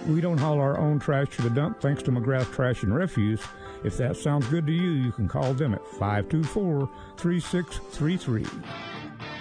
We don't haul our own trash to the dump thanks to McGrath Trash and Refuse. If that sounds good to you, you can call them at 524-3633.